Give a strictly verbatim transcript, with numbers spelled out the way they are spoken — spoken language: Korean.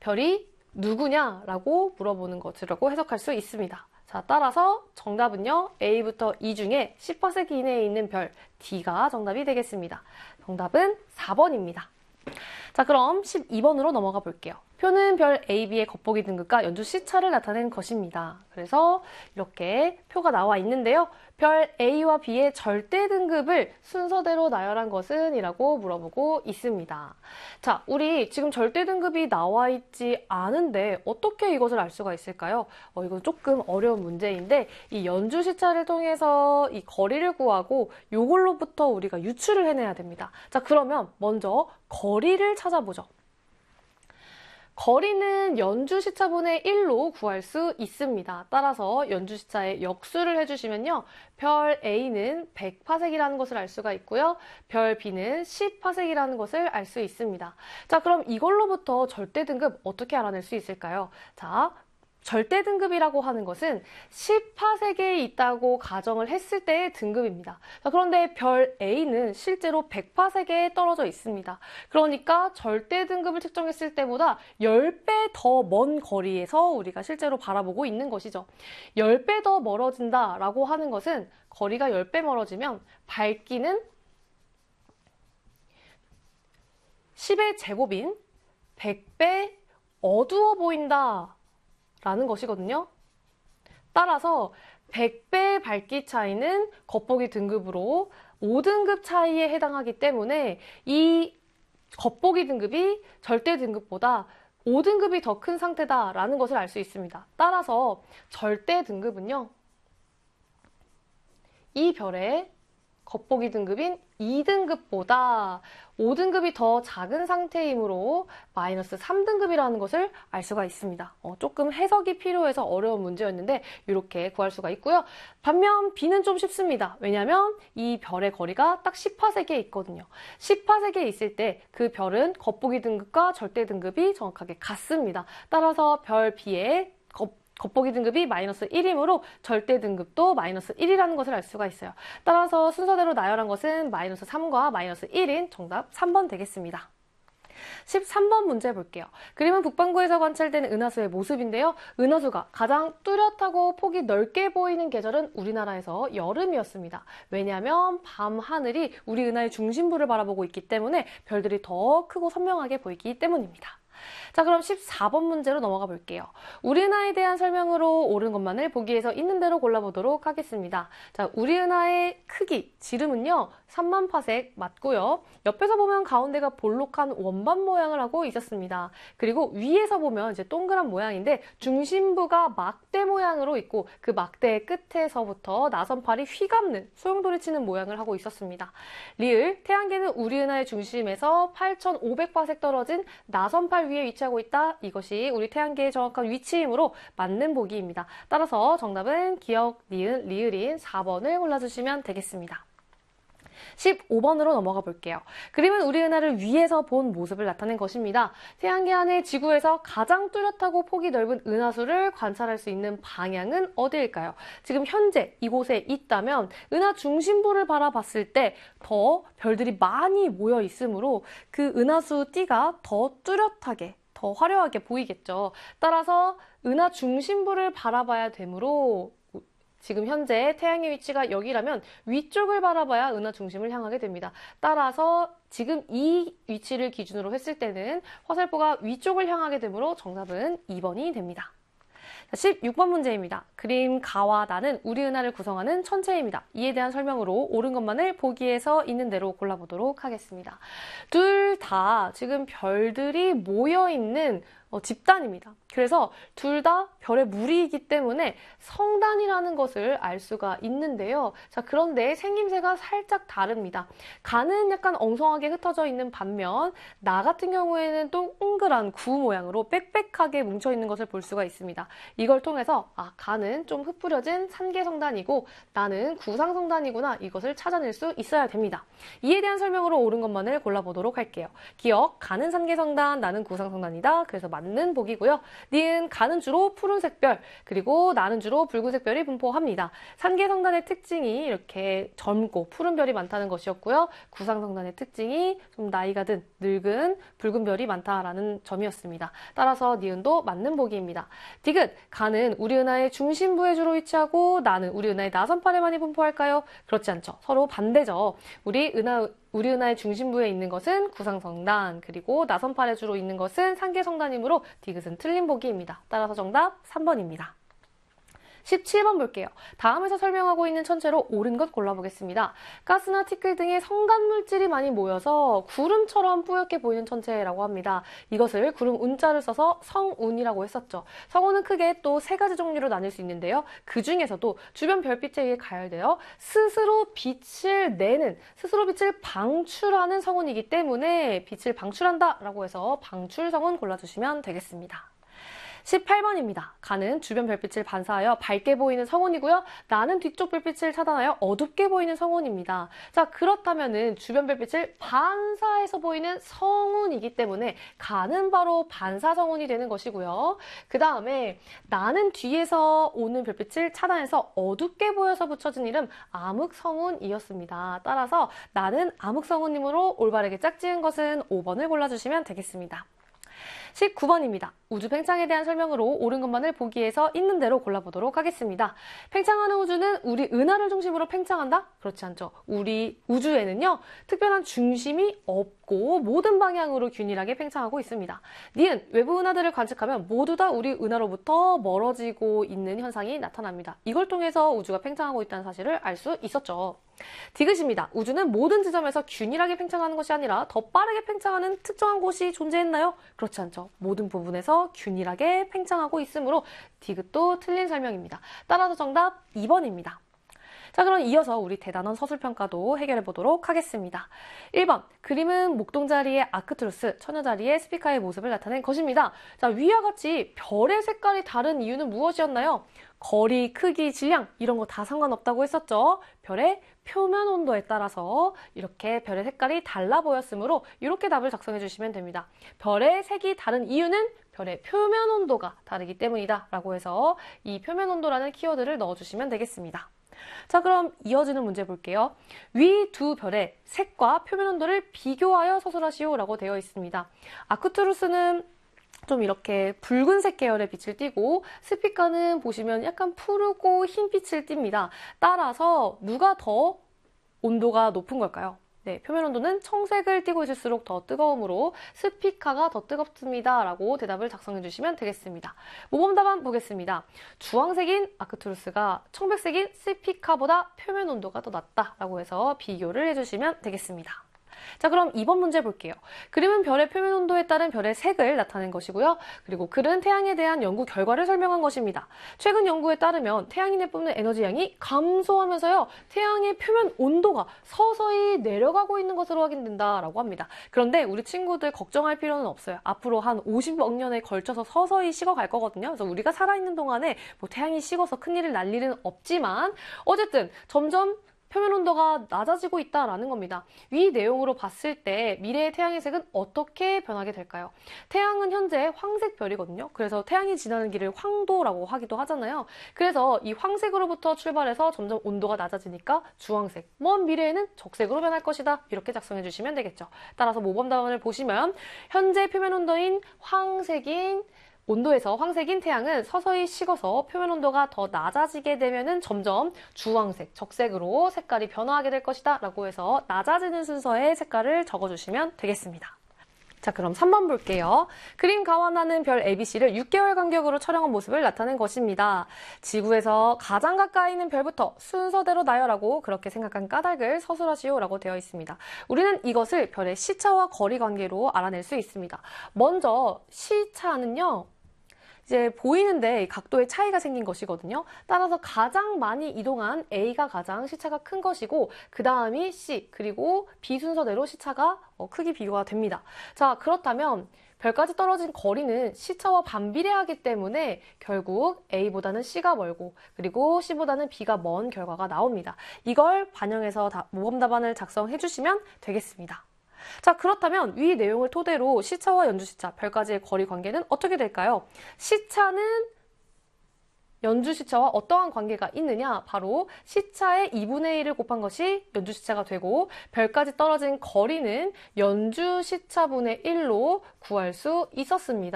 별이 누구냐라고 물어보는 것이라고 해석할 수 있습니다. 자, 따라서 정답은요. A부터 E 중에 십 파세기 이내에 있는 별 D가 정답이 되겠습니다. 정답은 사 번입니다. 자, 그럼 십이 번으로 넘어가 볼게요. 표는 별 A, B의 겉보기 등급과 연주 시차를 나타낸 것입니다. 그래서 이렇게 표가 나와 있는데요. 별 A와 B의 절대 등급을 순서대로 나열한 것은? 이라고 물어보고 있습니다. 자, 우리 지금 절대 등급이 나와 있지 않은데 어떻게 이것을 알 수가 있을까요? 어, 이건 조금 어려운 문제인데 이 연주 시차를 통해서 이 거리를 구하고 이걸로부터 우리가 유추를 해내야 됩니다. 자, 그러면 먼저 거리를 찾아보죠. 거리는 연주시차분의 일로 구할 수 있습니다. 따라서 연주시차의 역수를 해주시면요. 별 A는 백 파세기라는 것을 알 수가 있고요. 별 B는 십 파세기라는 것을 알 수 있습니다. 자, 그럼 이걸로부터 절대 등급 어떻게 알아낼 수 있을까요? 자, 절대 등급이라고 하는 것은 십 파세기에 있다고 가정을 했을 때의 등급입니다. 자, 그런데 별 A는 실제로 백 파세기에 떨어져 있습니다. 그러니까 절대 등급을 측정했을 때보다 십 배 더 먼 거리에서 우리가 실제로 바라보고 있는 것이죠. 십 배 더 멀어진다라고 하는 것은 거리가 십 배 멀어지면 밝기는 십의 제곱인 백 배 어두워 보인다 라는 것이거든요. 따라서 백 배의 밝기 차이는 겉보기 등급으로 오 등급 차이에 해당하기 때문에 이 겉보기 등급이 절대 등급보다 오 등급이 더 큰 상태다라는 것을 알 수 있습니다. 따라서 절대 등급은요. 이 별의 겉보기 등급인 이 등급보다 오 등급이 더 작은 상태이므로 마이너스 삼 등급이라는 것을 알 수가 있습니다. 어, 조금 해석이 필요해서 어려운 문제였는데 이렇게 구할 수가 있고요. 반면 B는 좀 쉽습니다. 왜냐하면 이 별의 거리가 딱 십 파세기에 있거든요. 십 파세기에 있을 때 그 별은 겉보기 등급과 절대 등급이 정확하게 같습니다. 따라서 별 B의 겉 겉보기 등급이 마이너스 일이므로 절대 등급도 마이너스 일이라는 것을 알 수가 있어요. 따라서 순서대로 나열한 것은 마이너스 삼과 마이너스 일인 정답 삼 번 되겠습니다. 십삼 번 문제 볼게요. 그림은 북반구에서 관찰되는 은하수의 모습인데요. 은하수가 가장 뚜렷하고 폭이 넓게 보이는 계절은 우리나라에서 여름이었습니다. 왜냐하면 밤 하늘이 우리 은하의 중심부를 바라보고 있기 때문에 별들이 더 크고 선명하게 보이기 때문입니다. 자, 그럼 십사 번 문제로 넘어가 볼게요. 우리 은하에 대한 설명으로 옳은 것만을 보기에서 있는 대로 골라보도록 하겠습니다. 자, 우리 은하의 크기, 지름은요. 삼만 파섹 맞고요. 옆에서 보면 가운데가 볼록한 원반 모양을 하고 있었습니다. 그리고 위에서 보면 이제 동그란 모양인데 중심부가 막대 모양으로 있고 그 막대의 끝에서부터 나선팔이 휘감는 소용돌이 치는 모양을 하고 있었습니다. 리을, 태양계는 우리 은하의 중심에서 팔천오백 파섹 떨어진 나선팔 위에 위치하고 있다. 이것이 우리 태양계의 정확한 위치이므로 맞는 보기입니다. 따라서 정답은 기역, 니은, 리을인 사 번을 골라주시면 되겠습니다. 십오 번으로 넘어가 볼게요. 그림은 우리 은하를 위에서 본 모습을 나타낸 것입니다. 태양계 안에 지구에서 가장 뚜렷하고 폭이 넓은 은하수를 관찰할 수 있는 방향은 어디일까요? 지금 현재 이곳에 있다면 은하 중심부를 바라봤을 때 더 별들이 많이 모여 있으므로 그 은하수 띠가 더 뚜렷하게 더 화려하게 보이겠죠. 따라서 은하 중심부를 바라봐야 되므로 지금 현재 태양의 위치가 여기라면 위쪽을 바라봐야 은하 중심을 향하게 됩니다. 따라서 지금 이 위치를 기준으로 했을 때는 화살표가 위쪽을 향하게 되므로 정답은 이 번이 됩니다. 십육 번 문제입니다. 그림 가와 나는 우리 은하를 구성하는 천체입니다. 이에 대한 설명으로 옳은 것만을 보기에서 있는 대로 골라보도록 하겠습니다. 둘 다 지금 별들이 모여있는 어, 집단입니다. 그래서 둘 다 별의 무리이기 때문에 성단이라는 것을 알 수가 있는데요. 자, 그런데 생김새가 살짝 다릅니다. 가는 약간 엉성하게 흩어져 있는 반면 나 같은 경우에는 동그란 구 모양으로 빽빽하게 뭉쳐있는 것을 볼 수가 있습니다. 이걸 통해서 아, 가는 좀 흩뿌려진 산계성단이고 나는 구상성단이구나 이것을 찾아낼 수 있어야 됩니다. 이에 대한 설명으로 옳은 것만을 골라보도록 할게요. 기억, 가는 산계성단, 나는 구상성단이다. 그래서 맞는 보기고요. 니은 가는 주로 푸른색 별, 그리고 나는 주로 붉은색 별이 분포합니다. 산계성단의 특징이 이렇게 젊고 푸른 별이 많다는 것이었고요. 구상성단의 특징이 좀 나이가 든 늙은 붉은 별이 많다라는 점이었습니다. 따라서 니은도 맞는 보기입니다. 디귿, 가는 우리 은하의 중심부에 주로 위치하고 나는 우리 은하의 나선팔에 많이 분포할까요? 그렇지 않죠. 서로 반대죠. 우리 은하 우리 은하의 중심부에 있는 것은 구상성단, 그리고 나선팔에 주로 있는 것은 산계성단이므로 디귿은 틀린 보기입니다. 따라서 정답 삼 번입니다. 십칠 번 볼게요. 다음에서 설명하고 있는 천체로 옳은 것 골라보겠습니다. 가스나 티끌 등의 성간 물질이 많이 모여서 구름처럼 뿌옇게 보이는 천체라고 합니다. 이것을 구름 운자를 써서 성운이라고 했었죠. 성운은 크게 또 세 가지 종류로 나뉠 수 있는데요. 그 중에서도 주변 별빛에 의해 가열되어 스스로 빛을 내는, 스스로 빛을 방출하는 성운이기 때문에 빛을 방출한다라고 해서 방출성운 골라주시면 되겠습니다. 십팔 번입니다. 가는 주변 별빛을 반사하여 밝게 보이는 성운이고요. 나는 뒤쪽 별빛을 차단하여 어둡게 보이는 성운입니다. 자, 그렇다면은 주변 별빛을 반사해서 보이는 성운이기 때문에 가는 바로 반사 성운이 되는 것이고요. 그 다음에 나는 뒤에서 오는 별빛을 차단해서 어둡게 보여서 붙여진 이름 암흑성운이었습니다. 따라서 나는 암흑성운이므로 올바르게 짝지은 것은 오 번을 골라주시면 되겠습니다. 십구 번입니다. 우주 팽창에 대한 설명으로 옳은 것만을 보기에서 있는 대로 골라보도록 하겠습니다. 팽창하는 우주는 우리 은하를 중심으로 팽창한다? 그렇지 않죠. 우리 우주에는요, 특별한 중심이 없고 모든 방향으로 균일하게 팽창하고 있습니다. 니은, 외부 은하들을 관측하면 모두 다 우리 은하로부터 멀어지고 있는 현상이 나타납니다. 이걸 통해서 우주가 팽창하고 있다는 사실을 알 수 있었죠. 디귿입니다. 우주는 모든 지점에서 균일하게 팽창하는 것이 아니라 더 빠르게 팽창하는 특정한 곳이 존재했나요? 그렇지 않죠. 모든 부분에서 균일하게 팽창하고 있으므로 디귿도 틀린 설명입니다. 따라서 정답 이 번입니다. 자, 그럼 이어서 우리 대단원 서술평가도 해결해 보도록 하겠습니다. 일 번, 그림은 목동자리의 아크투루스, 처녀자리의 스피카의 모습을 나타낸 것입니다. 자, 위와 같이 별의 색깔이 다른 이유는 무엇이었나요? 거리, 크기, 질량 이런 거 다 상관없다고 했었죠. 별의 표면 온도에 따라서 이렇게 별의 색깔이 달라 보였으므로 이렇게 답을 작성해 주시면 됩니다. 별의 색이 다른 이유는 별의 표면 온도가 다르기 때문이다 라고 해서 이 표면 온도라는 키워드를 넣어주시면 되겠습니다. 자, 그럼 이어지는 문제 볼게요. 위 두 별의 색과 표면 온도를 비교하여 서술하시오 라고 되어 있습니다. 아크투루스는 좀 이렇게 붉은색 계열의 빛을 띠고 스피카는 보시면 약간 푸르고 흰 빛을 띱니다. 따라서 누가 더 온도가 높은 걸까요? 네, 표면 온도는 청색을 띠고 있을수록 더 뜨거우므로 스피카가 더 뜨겁습니다 라고 대답을 작성해 주시면 되겠습니다. 모범 답안 보겠습니다. 주황색인 아크투루스가 청백색인 스피카보다 표면 온도가 더 낮다 라고 해서 비교를 해주시면 되겠습니다. 자, 그럼 이 번 문제 볼게요. 그림은 별의 표면 온도에 따른 별의 색을 나타낸 것이고요. 그리고 글은 태양에 대한 연구 결과를 설명한 것입니다. 최근 연구에 따르면 태양이 내뿜는 에너지 양이 감소하면서요, 태양의 표면 온도가 서서히 내려가고 있는 것으로 확인된다라고 합니다. 그런데 우리 친구들 걱정할 필요는 없어요. 앞으로 한 오십억 년에 걸쳐서 서서히 식어갈 거거든요. 그래서 우리가 살아있는 동안에 뭐 태양이 식어서 큰일을 날 일은 없지만 어쨌든 점점 표면 온도가 낮아지고 있다라는 겁니다. 위 내용으로 봤을 때 미래의 태양의 색은 어떻게 변하게 될까요? 태양은 현재 황색 별이거든요. 그래서 태양이 지나는 길을 황도라고 하기도 하잖아요. 그래서 이 황색으로부터 출발해서 점점 온도가 낮아지니까 주황색, 먼 미래에는 적색으로 변할 것이다. 이렇게 작성해 주시면 되겠죠. 따라서 모범 답안을 보시면 현재 표면 온도인 황색인 온도에서 황색인 태양은 서서히 식어서 표면 온도가 더 낮아지게 되면은 점점 주황색, 적색으로 색깔이 변화하게 될 것이다 라고 해서 낮아지는 순서의 색깔을 적어주시면 되겠습니다. 자, 그럼 삼 번 볼게요. 그림 가와나는 별 에이비씨를 육 개월 간격으로 촬영한 모습을 나타낸 것입니다. 지구에서 가장 가까이 있는 별부터 순서대로 나열하고 그렇게 생각한 까닭을 서술하시오 라고 되어 있습니다. 우리는 이것을 별의 시차와 거리 관계로 알아낼 수 있습니다. 먼저 시차는요, 이제 보이는데 각도의 차이가 생긴 것이거든요. 따라서 가장 많이 이동한 A가 가장 시차가 큰 것이고 그 다음이 C, 그리고 B 순서대로 시차가 어, 크기 비교가 됩니다. 자, 그렇다면 별까지 떨어진 거리는 시차와 반비례하기 때문에 결국 A보다는 C가 멀고 그리고 C보다는 B가 먼 결과가 나옵니다. 이걸 반영해서 모범 답안을 작성해 주시면 되겠습니다. 자, 그렇다면 위 내용을 토대로 시차와 연주시차, 별까지의 거리 관계는 어떻게 될까요? 시차는 연주시차와 어떠한 관계가 있느냐? 바로 시차의 이분의 일을 곱한 것이 연주시차가 되고 별까지 떨어진 거리는 연주시차분의 일로 구할 수 있었습니다.